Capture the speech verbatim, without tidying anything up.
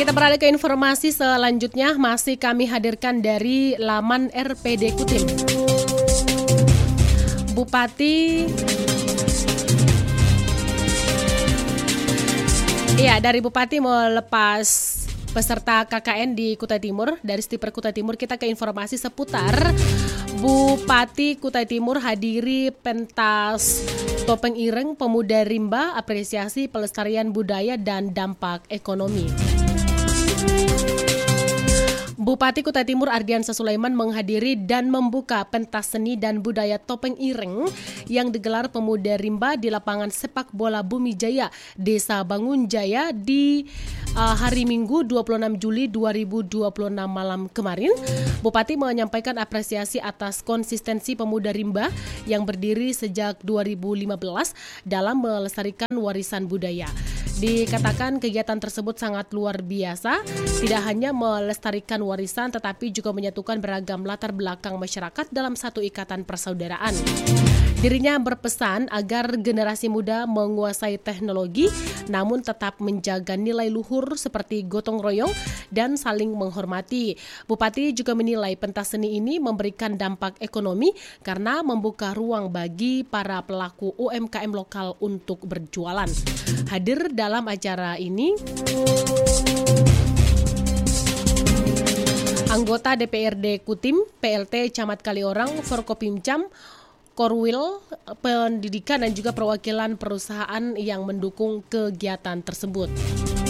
kita beralih ke informasi selanjutnya, masih kami hadirkan dari laman R P D Kutim. Bupati Iya, dari Bupati melepas peserta K K N di Kutai Timur. Dari Stiper Kutai Timur kita ke informasi seputar Bupati Kutai Timur hadiri pentas Topeng Ireng Pemuda Rimba, apresiasi pelestarian budaya dan dampak ekonomi. Bupati Kutai Timur Ardiansa Sulaiman menghadiri dan membuka pentas seni dan budaya Topeng Ireng yang digelar Pemuda Rimba di lapangan sepak bola Bumi Jaya, Desa Bangun Jaya di uh, hari Minggu dua puluh enam Juli dua ribu dua puluh enam malam kemarin. Bupati menyampaikan apresiasi atas konsistensi Pemuda Rimba yang berdiri sejak dua ribu lima belas dalam melestarikan warisan budaya. Dikatakan kegiatan tersebut sangat luar biasa, tidak hanya melestarikan warisan tetapi juga menyatukan beragam latar belakang masyarakat dalam satu ikatan persaudaraan. Dirinya berpesan agar generasi muda menguasai teknologi namun tetap menjaga nilai luhur seperti gotong royong dan saling menghormati. Bupati juga menilai pentas seni ini memberikan dampak ekonomi karena membuka ruang bagi para pelaku U M K M lokal untuk berjualan. Hadir dalam acara ini anggota D P R D Kutim, P L T Camat Kaliorang, Forkopimcam, Korwil Pendidikan dan juga perwakilan perusahaan yang mendukung kegiatan tersebut.